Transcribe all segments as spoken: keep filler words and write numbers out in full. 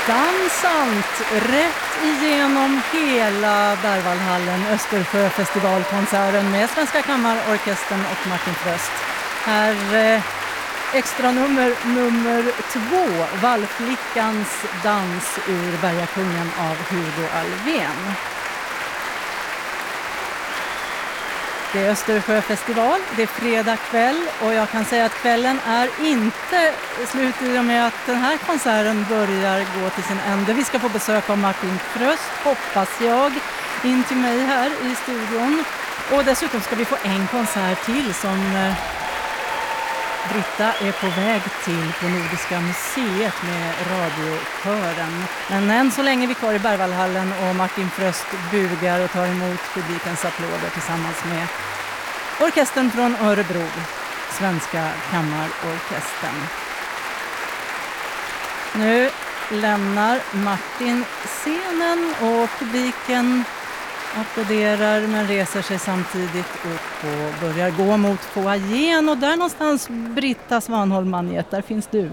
dansant rätt igenom hela Berwaldhallen, Östersjöfestivalkonserten med Svenska Kammarorkestern och Martin Fröst. Här eh, extra nummer nummer två, Vallflickans dans ur Bergakungen av Hugo Alfvén. Det är Östersjöfestival, det är fredag kväll och jag kan säga att kvällen är inte slut i och med att den här konserten börjar gå till sin ände. Vi ska få besök av Martin Fröst, hoppas jag, in till mig här i studion. Och dessutom ska vi få en konsert till som eh, Britta är på väg till på Nordiska museet med radiokören. Men än så länge är vi kvar i Berwaldhallen och Martin Fröst bugar och tar emot publikens applåder tillsammans med orkestern från Örebro, Svenska Kammarorkestern. Nu lämnar Martin scenen och publiken applåderar men reser sig samtidigt upp och börjar gå mot foajén. Och där någonstans, Britta Svanholm-Magnet, där finns du.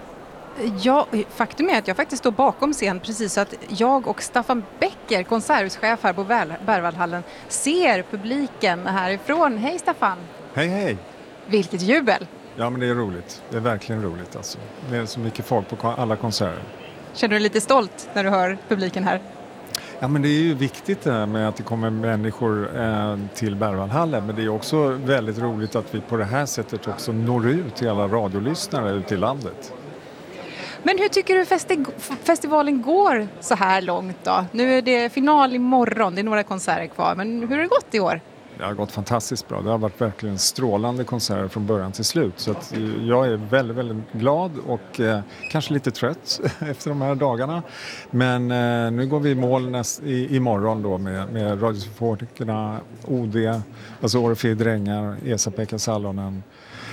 Ja, faktum är att jag faktiskt står bakom scen precis så att jag och Staffan Becker, konserthuschef här på Berwaldhallen, ser publiken härifrån. Hej Staffan! Hej hej! Vilket jubel! Ja, men det är roligt. Det är verkligen roligt alltså. Det är så mycket folk på alla konserter. Känner du dig lite stolt när du hör publiken här? Ja, men det är ju viktigt det här med att det kommer människor eh, till Berwaldhallen, men det är också väldigt roligt att vi på det här sättet också når ut till alla radiolyssnare ute i landet. Men hur tycker du festi- festivalen går så här långt då? Nu är det final imorgon, det är några konserter kvar, men hur har det gått i år? Det har gått fantastiskt bra. Det har varit verkligen strålande konserter från början till slut. Så att jag är väldigt, väldigt glad och eh, kanske lite trött efter de här dagarna. Men eh, nu går vi i mål näst, i, imorgon då med, med radiosymfonikerna, O D, alltså Orfei Drängar, Esa-Pekka Salonen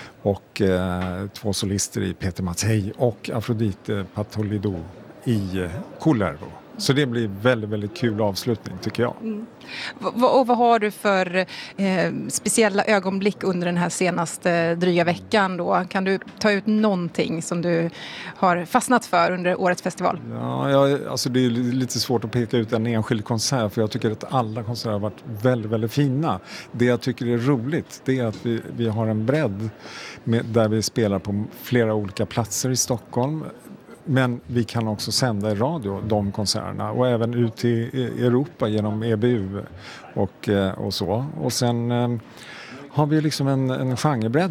och eh, två solister i Peter Mattei och Afrodite Patolidou i eh, Kullervo. Så det blir väldigt, väldigt kul avslutning tycker jag. Mm. V- och vad har du för eh, speciella ögonblick under den här senaste dryga veckan då? Kan du ta ut någonting som du har fastnat för under årets festival? Ja, jag, alltså det är lite svårt att peka ut en enskild konsert för jag tycker att alla konserter har varit väldigt, väldigt fina. Det jag tycker är roligt det är att vi, vi har en bredd med, där vi spelar på flera olika platser i Stockholm. Men vi kan också sända i radio de konserterna och även ut i Europa genom E B U och, och så. Och sen eh, har vi liksom en, en genrebredd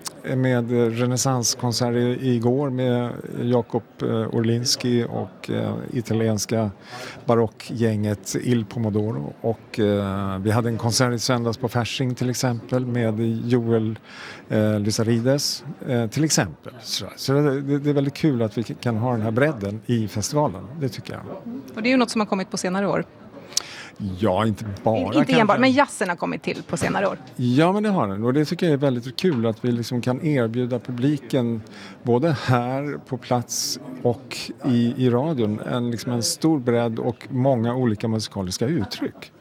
med renässanskonsert igår med Jakob Orlinski och eh, italienska barockgänget Il Pomodoro. Och eh, vi hade en konsert i söndags på Fasching till exempel med Joel eh, Lysarides eh, till exempel. Så, så det, det är väldigt kul att vi kan ha den här bredden i festivalen, det tycker jag. Och det är ju något som har kommit på senare år. Ja, inte bara. In, inte enbart, men jazzen har kommit till på senare år. Ja, men det har den. Och det tycker jag är väldigt kul att vi liksom kan erbjuda publiken både här på plats och i, i radion en, liksom en stor bredd och många olika musikaliska uttryck.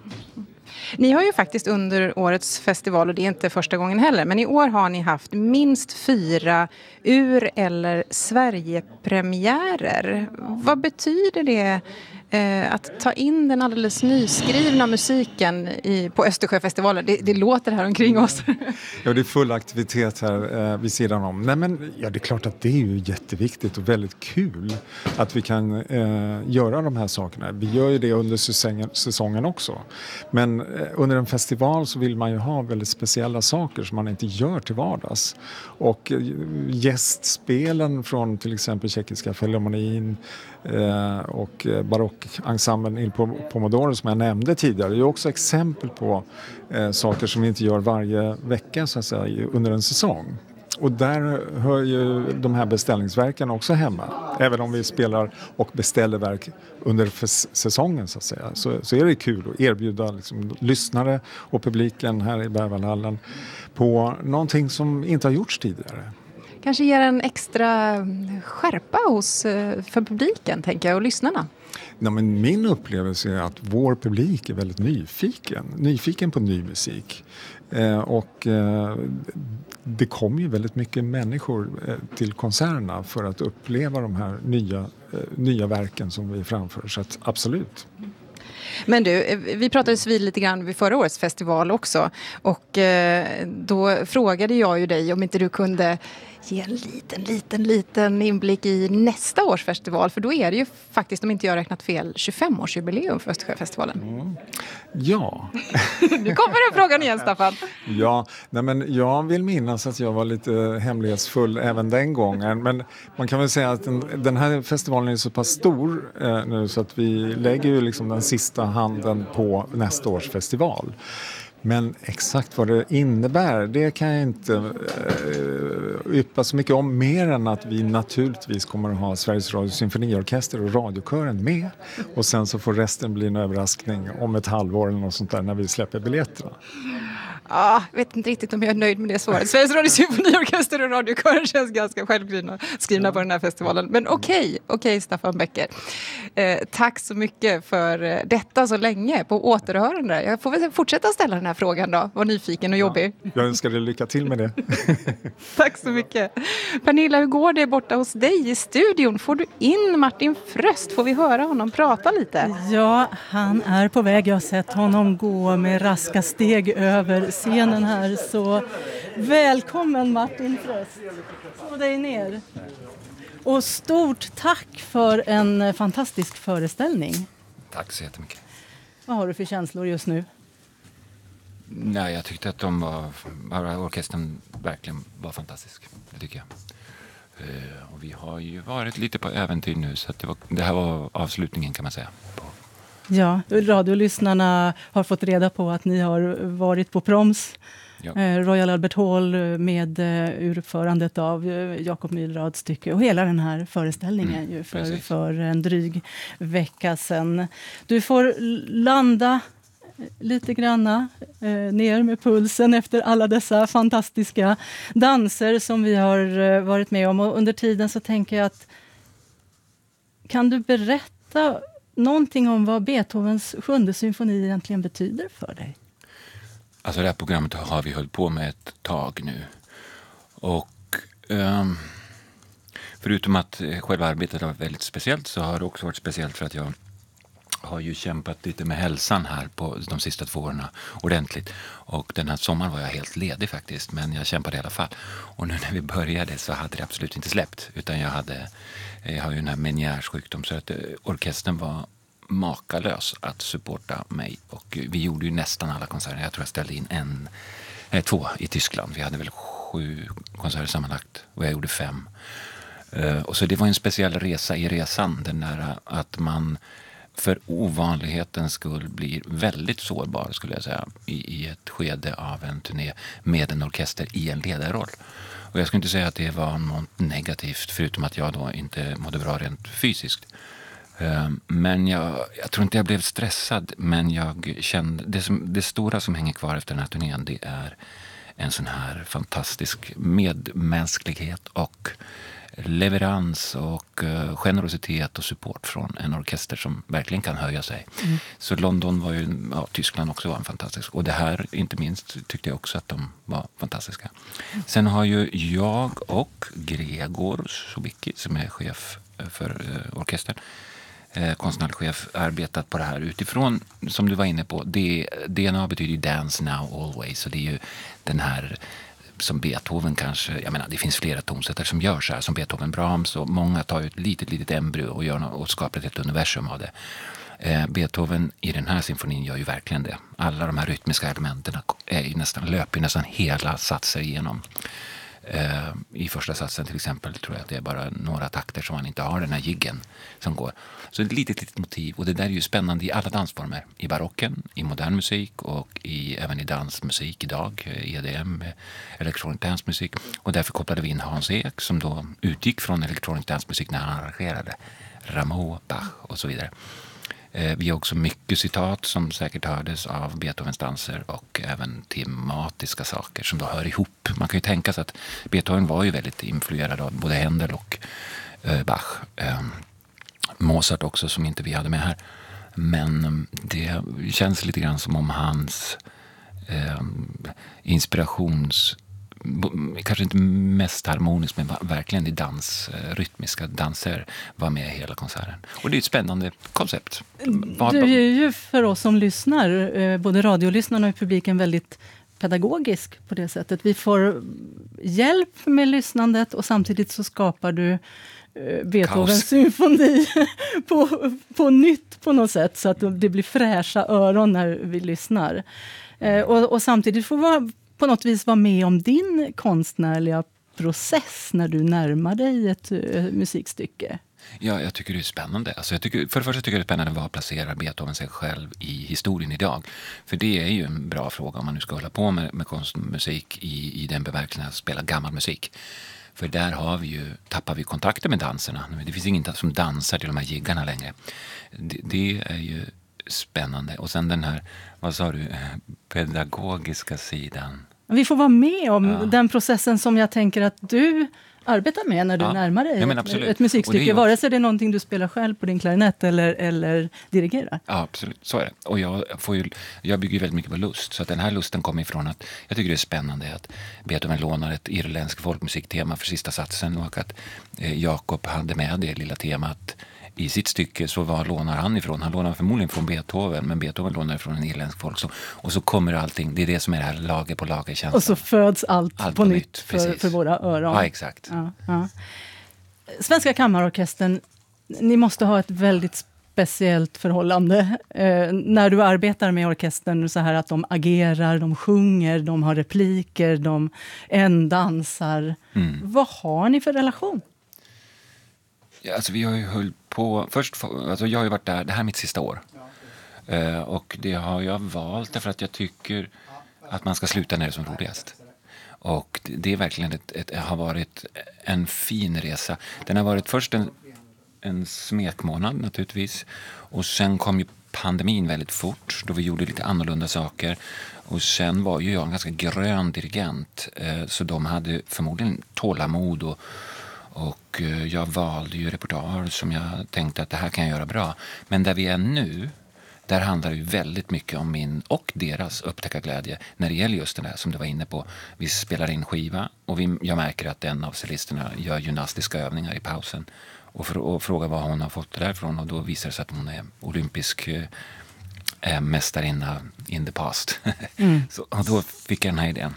Ni har ju faktiskt under årets festival, och det är inte första gången heller, men i år har ni haft minst fyra ur- eller Sverigepremiärer. Vad betyder det eh, att ta in den alldeles nyskrivna musiken i, på Östersjöfestivalen? Det, det låter här omkring oss. Ja, det är full aktivitet här eh, vid sidan om. Nej, men, ja, det är klart att det är ju jätteviktigt och väldigt kul att vi kan eh, göra de här sakerna. Vi gör ju det under säsongen, säsongen också. Men eh, under en festival så vill man ju ha väldigt speciella saker som man inte gör till vardags. Och eh, gästspelen från till exempel Tjeckiska Filharmonin eh, och eh, barockensemblen Il Pomodoro som jag nämnde tidigare är ju också exempel på eh, saker som vi inte gör varje vecka så att säga, under en säsong. Och där hör ju de här beställningsverken också hemma. Även om vi spelar och beställer verk under säsongen så att säga. Så, så är det kul att erbjuda liksom, lyssnare och publiken här i Berwaldhallen på någonting som inte har gjorts tidigare. Kanske ger en extra skärpa hos, för publiken, tänker jag, och lyssnarna. Ja, men min upplevelse är att vår publik är väldigt nyfiken. Nyfiken på ny musik. Eh, och eh, det kom ju väldigt mycket människor eh, till konserterna för att uppleva de här nya, eh, nya verken som vi framför. Så att, absolut. Men du, vi pratades vid lite grann vid förra årets festival också. Och eh, då frågade jag ju dig om inte du kunde ge en liten, liten, liten inblick i nästa års festival. För då är det ju faktiskt, om inte jag räknat fel, tjugofem-årsjubileum för Östersjöfestivalen. Mm. Ja. Nu kommer den frågan igen, Staffan. Ja, nej men jag vill minnas att jag var lite hemlighetsfull även den gången. Men man kan väl säga att den, den här festivalen är så pass stor eh, nu så att vi lägger ju liksom den sista handen på nästa års festival. Men exakt vad det innebär, det kan jag inte eh, yppa så mycket om, mer än att vi naturligtvis kommer att ha Sveriges Radio Symfoniorkester och radiokören med. Och sen så får resten bli en överraskning om ett halvår eller något sånt där när vi släpper biljetterna. Ja, jag vet inte riktigt om jag är nöjd med det svaret. Sveriges Radio Symfoniorkester och radiokören känns ganska självskrivna skrivna på den här festivalen. Men okej, okej okay, Staffan Becker. Eh, tack så mycket för detta så länge på återhörande. Jag får väl fortsätta ställa den här frågan då. Var nyfiken och jobbig. Ja, jag önskar dig lycka till med det. Tack så mycket. Pernilla, hur går det borta hos dig i studion? Får du in Martin Fröst? Får vi höra honom prata lite? Ja, han är på väg. Jag har sett honom gå med raska steg över scenen här, så välkommen Martin Fröst. Och dig ner. Och stort tack för en fantastisk föreställning. Tack så jättemycket. Vad har du för känslor just nu? Nej, jag tyckte att de var, orkestern verkligen var fantastisk. Det tycker jag. Uh, och vi har ju varit lite på äventyr nu, så att det, var, det här var avslutningen kan man säga. På. Ja, radiolyssnarna har fått reda på att ni har varit på Proms, ja. eh, Royal Albert Hall med eh, uruppförandet av eh, Jakob Mylrads stycke och hela den här föreställningen mm, ju för, för en dryg vecka sedan. Du får landa lite granna eh, ner med pulsen efter alla dessa fantastiska danser som vi har eh, varit med om, och under tiden så tänker jag att kan du berätta någonting om vad Beethovens sjunde symfoni egentligen betyder för dig? Alltså det här programmet har vi hållit på med ett tag nu. Och um, förutom att själva arbetet har varit väldigt speciellt, så har det också varit speciellt för att jag har ju kämpat lite med hälsan här på de sista två åren ordentligt. Och den här sommaren var jag helt ledig faktiskt, men jag kämpade i alla fall. Och nu när vi började så hade det absolut inte släppt, utan jag hade jag har ju den här Menières sjukdom, så att orkestern var makalös att supporta mig. Och vi gjorde ju nästan alla konserter. Jag tror jag ställde in en, eh, två i Tyskland. Vi hade väl sju konserter sammanlagt och jag gjorde fem. Uh, och så det var en speciell resa i resan, den där att man för ovanlighetens skull blir väldigt sårbar, skulle jag säga, i, i ett skede av en turné med en orkester i en ledarroll. Och jag skulle inte säga att det var något negativt, förutom att jag då inte mådde bra rent fysiskt. Men jag, jag tror inte jag blev stressad, men jag kände, det, som, det stora som hänger kvar efter den här turnén, det är en sån här fantastisk medmänsklighet och leverans och uh, generositet och support från en orkester som verkligen kan höja sig. Mm. Så London var ju, ja, Tyskland också var en fantastisk. Och det här, inte minst, tyckte jag också att de var fantastiska. Mm. Sen har ju jag och Gregor Sobicki, som är chef för uh, orkestern, eh, konstnärlig chef, arbetat på det här utifrån, som du var inne på, det, D N A betyder ju Dance Now Always, så det är ju den här som Beethoven kanske, jag menar det finns flera tonsättare som gör så här, som Beethoven, Brahms, och många tar ju ett litet, litet embryo och, gör något, och skapar ett universum av det. Eh, Beethoven i den här symfonin gör ju verkligen det. Alla de här rytmiska elementen är ju nästan, löper nästan hela satser igenom. Eh, I första satsen till exempel tror jag att det är bara några takter som man inte har, den här jiggen som går. Så ett litet, litet motiv, och det där är ju spännande i alla dansformer. I barocken, i modern musik och i, även i dansmusik idag, E D M, electronic dance musik. Och därför kopplade vi in Hans Ek som då utgick från electronic dance musik när han arrangerade Rameau, Bach och så vidare. Eh, vi har också mycket citat som säkert hördes av Beethovens danser och även tematiska saker som då hör ihop. Man kan ju tänka sig att Beethoven var ju väldigt influerad av både Händel och eh, Bach. Eh, Mozart också, som inte vi hade med här. Men det känns lite grann som om hans eh, inspirations... kanske inte mest harmoniskt, men verkligen i dans, rytmiska danser var med hela konserten. Och det är ett spännande koncept. Du är ju för oss som lyssnar, både radiolyssnarna och publiken, väldigt pedagogisk på det sättet. Vi får hjälp med lyssnandet och samtidigt så skapar du Beethovens symfoni på, på nytt på något sätt, så att det blir fräscha öron när vi lyssnar. Och, och samtidigt får vi på något vis vara med om din konstnärliga process när du närmar dig ett uh, musikstycke. Ja, jag tycker det är spännande. Alltså jag tycker, för det första tycker jag det är spännande vad placerar Beethoven sig själv i historien idag. För det är ju en bra fråga om man nu ska hålla på med, med konstmusik i, i den bemärkelsen att spela gammal musik. För där har vi ju, tappar vi kontakter med danserna. Det finns ingen som dansar till de här jiggarna längre. Det, det är ju spännande. Och sen den här, vad sa du, pedagogiska sidan. Vi får vara med om ja. den processen som jag tänker att du arbetar med när du ja. närmar dig ja, ett, ett musikstycke. Vare sig det är någonting du spelar själv på din klarinett eller, eller dirigerar. Ja, absolut. Så är det. Och jag, får ju, jag bygger väldigt mycket på lust. Så att den här lusten kommer ifrån att jag tycker det är spännande att Beethoven lånar ett irländsk folkmusiktema för sista satsen och att eh, Jakob hade med det lilla temat i sitt stycke. Så var lånar han ifrån? Han lånar förmodligen från Beethoven, men Beethoven lånar från en irländsk folk. Så, och så kommer allting, det är det som är det här lager på lager känslan. Och så föds allt, allt på, på nytt, nytt för, för våra öron. Ja, exakt. Ja, ja. Svenska kammarorkestern, ni måste ha ett väldigt speciellt förhållande eh, när du arbetar med orkestern, så här att de agerar, de sjunger, de har repliker, de en dansar. Mm. Vad har ni för relation? Ja, alltså vi har ju höll på, först, alltså jag har ju varit där, det här är mitt sista år. Uh, och det har jag valt därför att jag tycker att man ska sluta när det är som roligast. Och det, det är verkligen ett, ett, har varit en fin resa. Den har varit först en, en smekmånad naturligtvis. Och sen kom ju pandemin väldigt fort då vi gjorde lite annorlunda saker. Och sen var ju jag en ganska grön dirigent. Uh, så de hade förmodligen tålamod och Och jag valde ju repertoar som jag tänkte att det här kan jag göra bra. Men där vi är nu, där handlar det ju väldigt mycket om min och deras upptäckarglädje när det gäller just det där som du var inne på. Vi spelar in skiva och vi, jag märker att en av solisterna gör gymnastiska övningar i pausen. Och, för, och frågar vad hon har fått det därifrån, och då visar det sig att hon är olympisk eh, mästarinna in the past. Mm. Så, och då fick jag den här idén.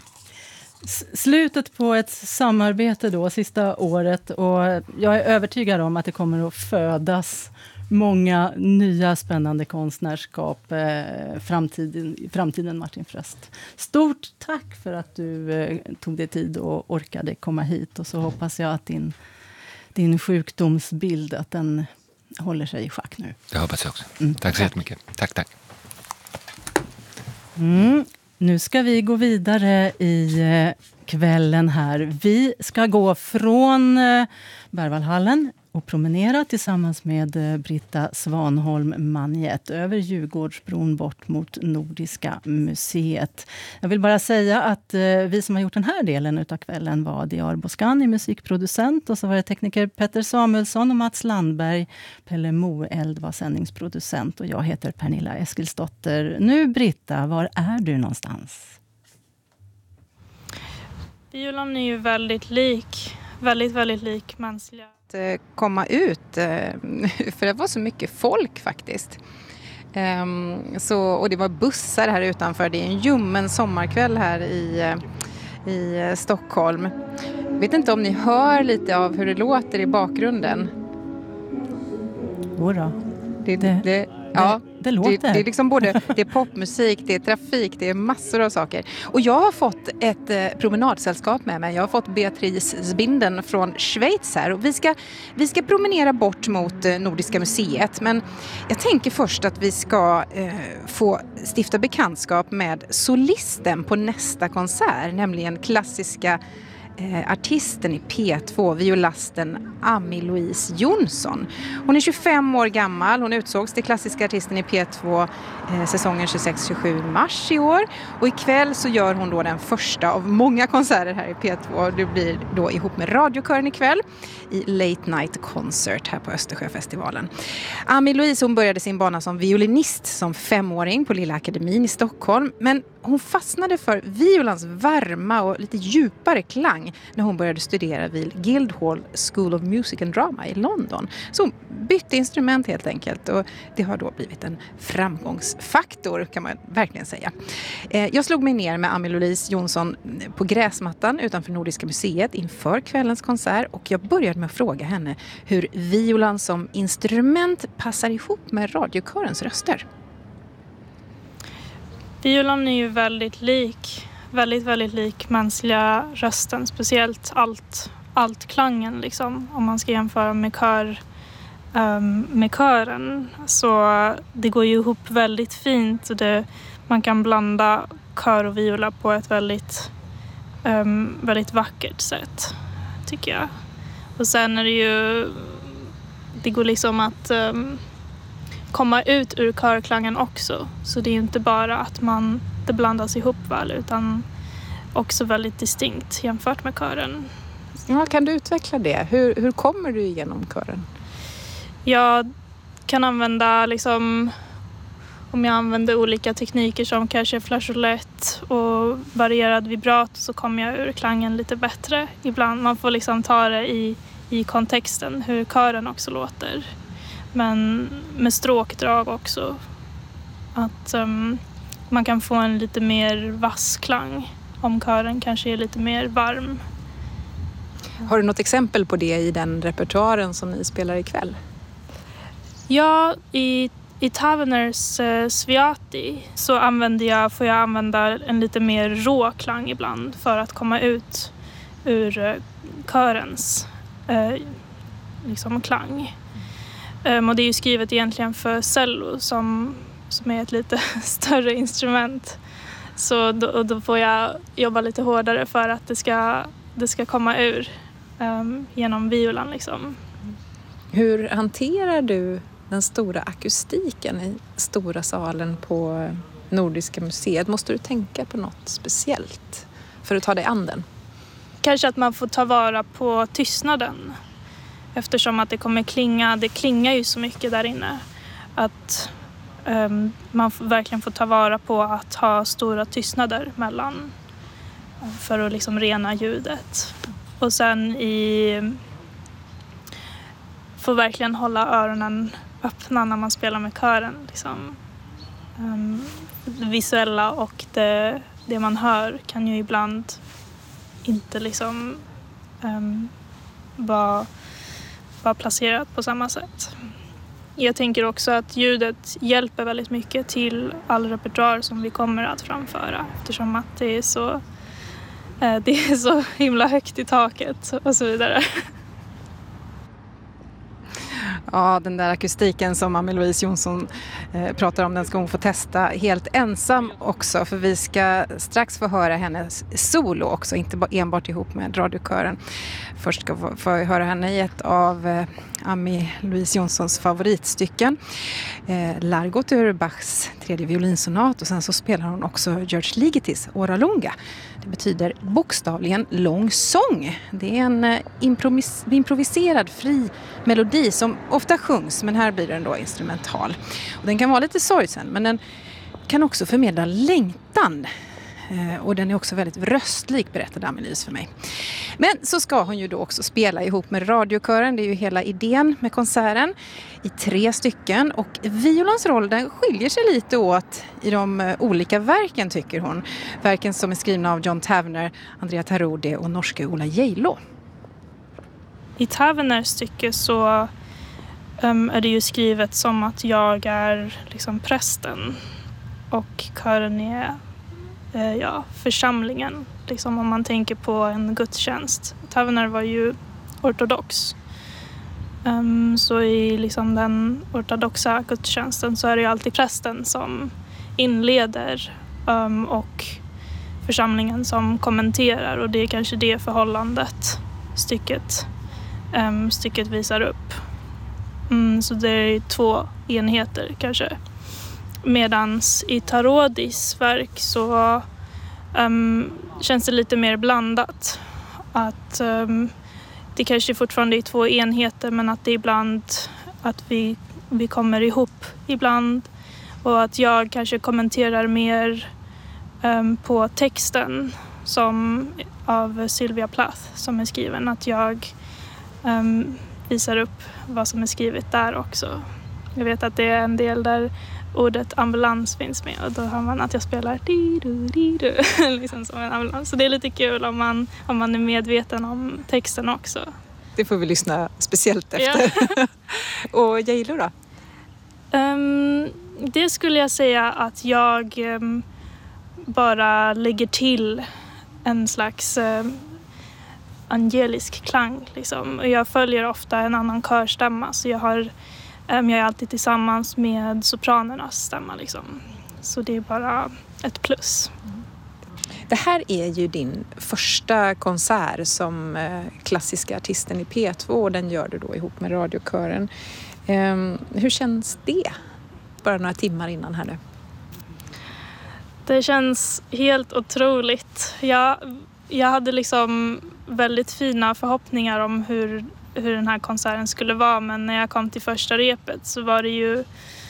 Slutet på ett samarbete då, sista året, och jag är övertygad om att det kommer att födas många nya spännande konstnärskap eh, framtiden, framtiden Martin Fröst. Stort tack för att du eh, tog dig tid och orkade komma hit, och så hoppas jag att din, din sjukdomsbild att den håller sig i schack nu. Det hoppas jag också. Mm, tack så jättemycket. Tack, tack. Mm. Nu ska vi gå vidare i kvällen här. Vi ska gå från Berwaldhallen och promenera tillsammans med Britta Svanholm Manjet över Djurgårdsbron bort mot Nordiska museet. Jag vill bara säga att vi som har gjort den här delen utav kvällen var Diar Boskani, musikproducent, och så var det tekniker Petter Samuelsson och Mats Landberg. Pelle Moeld var sändningsproducent och jag heter Pernilla Eskilsdotter. Nu Britta, var är du någonstans? Violan är ju väldigt lik, väldigt, väldigt lik mänskliga. Att komma ut, för det var så mycket folk faktiskt. Så, och det var bussar här utanför. Det är en ljummen sommarkväll här i, i Stockholm. Jag vet inte om ni hör lite av hur det låter i bakgrunden. Jodå. Det, det, det, ja, det, det låter. Det, det är liksom både det är popmusik, det är trafik, det är massor av saker. Och jag har fått ett eh, promenadsällskap med mig. Jag har fått Beatrice Zbinden från Schweiz här. Och vi ska, vi ska promenera bort mot eh, Nordiska museet. Men jag tänker först att vi ska eh, få stifta bekantskap med solisten på nästa konsert. Nämligen klassiska eh, artisten i P två, violasten Ami-Louise Jonsson. Hon är tjugofem år gammal. Hon utsågs till klassiska artisten i P två eh, säsongen tjugosex tjugosju mars i år. Och ikväll så gör hon då den första av många konserter här i P två. Det blir då ihop med radiokören ikväll i Late Night Concert här på Östersjöfestivalen. Ami-Louise, hon började sin bana som violinist som femåring på Lilla Akademin i Stockholm. Men hon fastnade för violans varma och lite djupare klang när hon började studera vid Guildhall School of Music and Drama i London. Så hon bytte instrument helt enkelt och det har då blivit en framgångsfaktor kan man verkligen säga. Jag slog mig ner med Ami-Louise Jonsson på gräsmattan utanför Nordiska museet inför kvällens konsert och jag började med att fråga henne hur violan som instrument passar ihop med radiokörens röster. Violan är ju väldigt lik, väldigt, väldigt lik mänskliga rösten, speciellt allt, allt klangen liksom, om man ska jämföra med, kör, um, med kören. Så det går ju ihop väldigt fint och det, man kan blanda kör och viola på ett väldigt, um, väldigt vackert sätt, tycker jag. Och sen är det ju, det går liksom att um, komma ut ur körklangen också. Så det är inte bara att man, det blandas ihop väl utan också väldigt distinkt jämfört med kören. Ja, kan du utveckla det? Hur, hur kommer du igenom kören? Jag kan använda liksom, om jag använder olika tekniker som kanske flageolett och varierad vibrato så kommer jag ur klangen lite bättre. Ibland man får liksom ta det i, i kontexten hur kören också låter. Men med stråkdrag också. Att um, man kan få en lite mer vass klang om kören kanske är lite mer varm. Har du något exempel på det i den repertoaren som ni spelar ikväll? Ja, i, i Taverners uh, Sviati så använder jag, får jag använda en lite mer rå klang ibland för att komma ut ur uh, körens uh, liksom klang. Um, och det är ju skrivet egentligen för cello som, som är ett lite större instrument. Så då, och då får jag jobba lite hårdare för att det ska, det ska komma ur um, genom violan. Liksom. Hur hanterar du den stora akustiken i stora salen på Nordiska museet? Måste du tänka på något speciellt för att ta dig an den? Kanske att man får ta vara på tystnaden. Eftersom att det kommer klinga, det klingar ju så mycket där inne. Att um, man får, verkligen får ta vara på att ha stora tystnader mellan. För att liksom rena ljudet. Och sen i... Får verkligen hålla öronen öppna när man spelar med kören. Liksom. Um, det visuella och det, det man hör kan ju ibland inte liksom um, vara... var placerat på samma sätt. Jag tänker också att ljudet hjälper väldigt mycket till all repertoar som vi kommer att framföra eftersom att det är så, eh, det är så himla högt i taket och så vidare. Ja, den där akustiken som Ami-Louise Jonsson eh, pratar om, den ska hon få testa helt ensam också. För vi ska strax få höra hennes solo också, inte enbart ihop med radiokören. Först ska vi få höra henne i ett av eh, Ami-Louise Jonssons favoritstycken. Eh, Largot ur Bachs tredje violinsonat och sen så spelar hon också George Ligetis Ora Lunga. Det betyder bokstavligen lång sång. Det är en eh, improvis- improviserad fri melodi som ofta sjungs, men här blir den då instrumental. Och den kan vara lite sorgsen, men den kan också förmedla längtan. Eh, och den är också väldigt röstlik, berättade Ami-Louise för mig. Men så ska hon ju då också spela ihop med radiokören. Det är ju hela idén med konserten i tre stycken. Och violans roll, den skiljer sig lite åt i de eh, olika verken, tycker hon. Verken som är skrivna av John Tavener, Andrea Tarodi och norska Ola Geilo. I Taverners stycke så um, är det ju skrivet som att jag är liksom prästen och kören är uh, ja, församlingen. Liksom om man tänker på en gudstjänst. Taverner var ju ortodox. Um, så i liksom den ortodoxa gudstjänsten så är det ju alltid prästen som inleder um, och församlingen som kommenterar, och det är kanske det förhållandet stycket, um, stycket visar upp. Mm, så det är två enheter kanske. Medans i Tarodis verk så um, känns det lite mer blandat. Att um, det kanske fortfarande är två enheter, men att det ibland att vi, vi kommer ihop ibland. Och att jag kanske kommenterar mer um, på texten som av Sylvia Plath som är skriven. Att jag um, visar upp vad som är skrivet där också. Jag vet att det är en del där ordet ambulans finns med, och då hör man att jag spelar di-du, di-du, liksom som en ambulans. Så det är lite kul om man, om man är medveten om texten också. Det får vi lyssna speciellt efter. Ja. Och J-Lo då? Um, det skulle jag säga att jag um, bara lägger till en slags um, angelisk klang. Liksom. Och jag följer ofta en annan körstämma, så jag, har, um, jag är alltid tillsammans med sopranernas stämma. Liksom. Så det är bara ett plus. Det här är ju din första konsert som eh, klassiska artisten i P två, och den gör du då ihop med radiokören. Um, hur känns det? Bara några timmar innan här nu. Det känns helt otroligt. Jag, jag hade liksom väldigt fina förhoppningar om hur, hur den här konserten skulle vara, men när jag kom till första repet så var det ju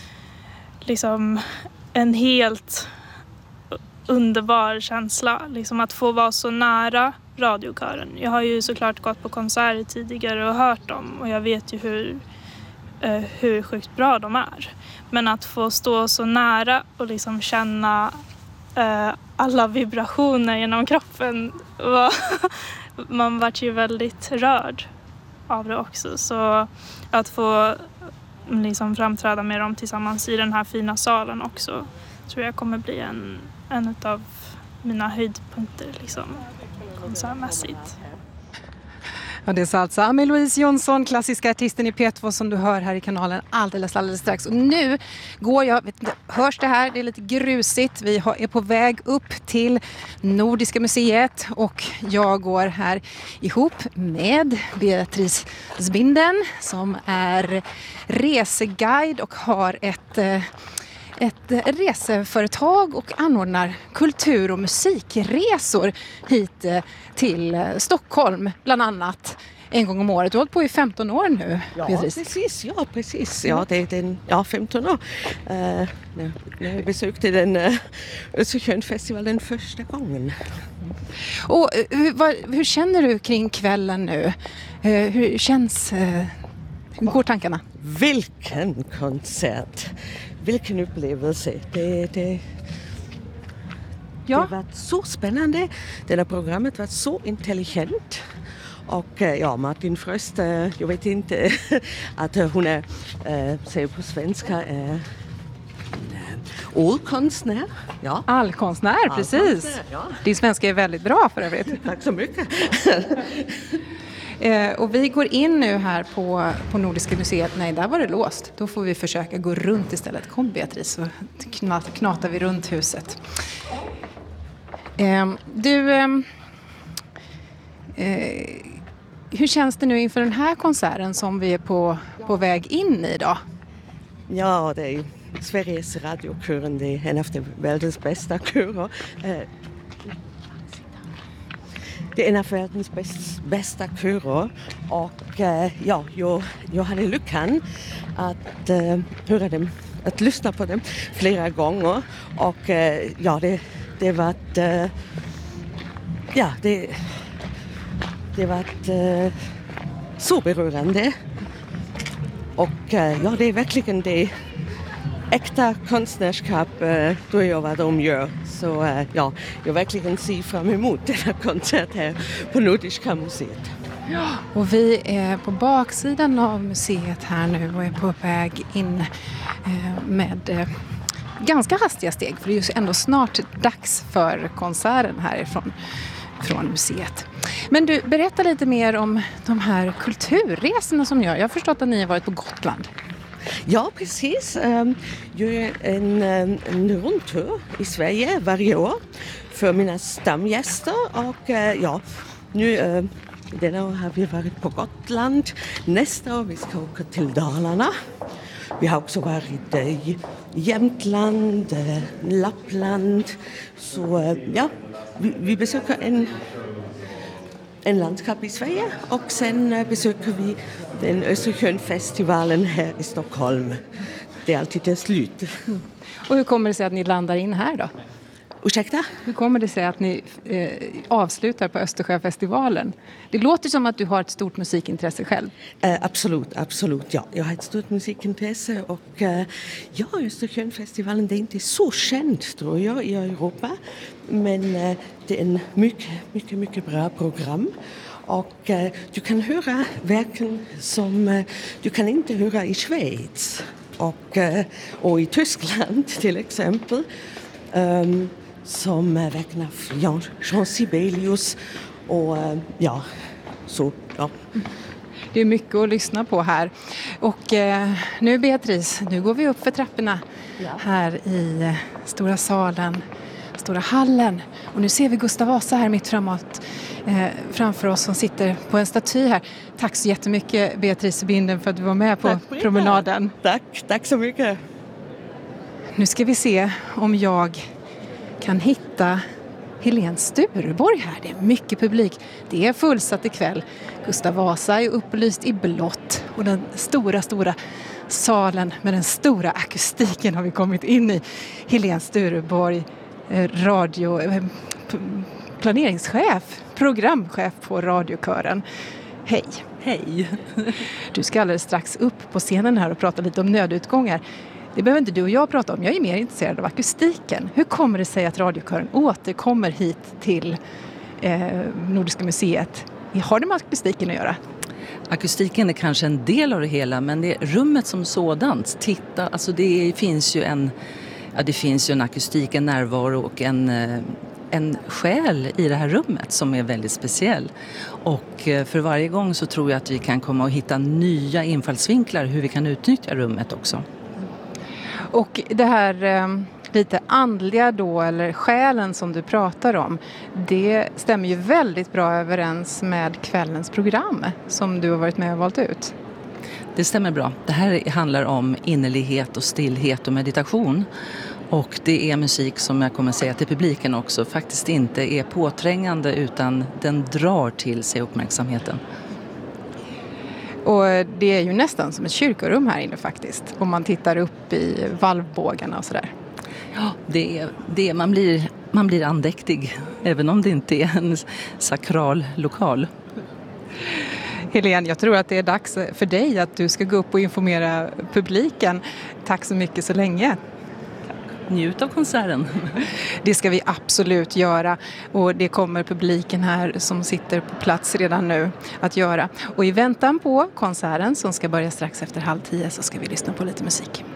liksom en helt underbar känsla, liksom att få vara så nära radiokören. Jag har ju såklart gått på konserter tidigare och hört dem, och jag vet ju hur, eh, hur sjukt bra de är. Men att få stå så nära och liksom känna eh, alla vibrationer genom kroppen, var man var ju väldigt rörd av det också. Så att få liksom framträda med dem tillsammans i den här fina salen också, tror jag kommer bli en en av mina höjdpunkter liksom, konsertmässigt. Ja, det är alltså Ann-Louise Jonsson, klassiska artisten i P två, som du hör här i kanalen alldeles, alldeles strax. Och nu går jag, vet inte, hörs det här? Det är lite grusigt. Vi är på väg upp till Nordiska museet, och jag går här ihop med Beatrice Zbinden som är reseguide och har ett ett reseföretag och anordnar kultur- och musikresor hit till Stockholm, bland annat en gång om året. Du har hållit på i femton år nu, ja, Beatrice. Precis, ja, precis. Ja, det är den, ja, femton år. Uh, när jag besökte den uh, Östersjön-festivalen första gången. Och hur, vad, hur känner du kring kvällen nu? Uh, hur känns... Uh, hur går tankarna? Vilken konsert! Vilken upplevelse. Det, det, ja. det var så spännande. Det där programmet var så intelligent. Och ja, Martin Fröst, jag vet inte att hon är, säger på svenska, är allkonstnär. Ja. Allkonstnär, precis. Ja. Din svenska är väldigt bra för övrigt. Tack så mycket. Eh, och vi går in nu här på, på Nordiska museet. Nej, där var det låst. Då får vi försöka gå runt istället. Kom Beatrice, så knat, knatar vi runt huset. Eh, du, eh, eh, hur känns det nu inför den här konserten som vi är på, på väg in i då? Ja, det är Sveriges radiokören. Det är en av världens bästa körer. Eh, Det är en av världens bästa körer, och äh, ja, jag, jag hade lyckan att äh, höra dem, att lyssna på dem flera gånger, och äh, ja, det, det var ett, äh, ja, det, det var ett, äh, så berörande, och äh, ja, det är verkligen det äkta konstnärskap äh, då jag vad de gör. Så äh, ja, jag verkligen ser fram emot den här konserten här på Nordiska museet. Ja, och vi är på baksidan av museet här nu och är på väg in eh, med eh, ganska hastiga steg. För det är ju ändå snart dags för konserten härifrån från museet. Men du, berätta lite mer om de här kulturresorna som ni gör. Jag har förstått att ni har varit på Gotland. Ja, precis. Jag gör en, en rundtur i Sverige varje år för mina stamgäster. Och ja, nu denna år har vi varit på Gotland. Nästa år vi ska åka till Dalarna. Vi har också varit i Jämtland, Lappland. Så ja, vi, vi besöker en, en landskap i Sverige och sen besöker vi den Östersjön-festivalen här i Stockholm. Det är alltid det slut. Mm. Och hur kommer det sig att ni landar in här då? Ursäkta? Hur kommer det sig att ni eh, avslutar på Östersjöfestivalen? Det låter som att du har ett stort musikintresse själv. Uh, absolut, absolut. Ja. Jag har ett stort musikintresse och uh, ja, Östersjönfestivalen det är inte så känt tror jag i Europa. Men uh, det är en mycket, mycket, mycket bra program. Och uh, du kan höra verken som uh, du kan inte höra i Schweiz och, uh, och i Tyskland till exempel. Um, som verken av Jean, Jean Sibelius och uh, ja, så ja. Det är mycket att lyssna på här. Och eh, nu Beatrice, nu går vi upp för trapporna ja. Här i eh, stora salen, stora hallen. Och nu ser vi Gustav Vasa här mitt framåt, eh, framför oss som sitter på en staty här. Tack så jättemycket Beatrice Binden för att du var med på promenaden. Tack, tack så mycket. Nu ska vi se om jag kan hitta Helene Stureborg här. Det är mycket publik. Det är fullsatt ikväll. Gustav Vasa är upplyst i blått. Och den stora, stora salen med den stora akustiken har vi kommit in i. Helene Stureborg, radio, planeringschef, programchef på radiokören. Hej. Hej. Du ska alldeles strax upp på scenen här och prata lite om nödutgångar. Det behöver inte du och jag prata om. Jag är mer intresserad av akustiken. Hur kommer det sig att radiokören återkommer hit till eh, Nordiska museet? Har det med akustiken att göra? Akustiken är kanske en del av det hela, men det är rummet som sådant. Titta, alltså det finns ju en, ja, det finns ju en akustik, en närvaro och en, en själ i det här rummet som är väldigt speciell. Och för varje gång så tror jag att vi kan komma och hitta nya infallsvinklar hur vi kan utnyttja rummet också. Och det här eh, lite andliga då, eller själen som du pratar om, det stämmer ju väldigt bra överens med kvällens program som du har varit med och valt ut. Det stämmer bra. Det här handlar om innerlighet och stillhet och meditation. Och det är musik som jag kommer säga till publiken också faktiskt inte är påträngande utan den drar till sig uppmärksamheten. Och det är ju nästan som ett kyrkorum här inne faktiskt. Om man tittar upp i valvbågarna och sådär. Ja, det är, det är, man, blir, man blir andäktig. Även om det inte är en sakral lokal. Helene, jag tror att det är dags för dig att du ska gå upp och informera publiken. Tack så mycket så länge. Njut av konserten. Det ska vi absolut göra och det kommer publiken här som sitter på plats redan nu att göra. Och i väntan på konserten som ska börja strax efter halv tio så ska vi lyssna på lite musik.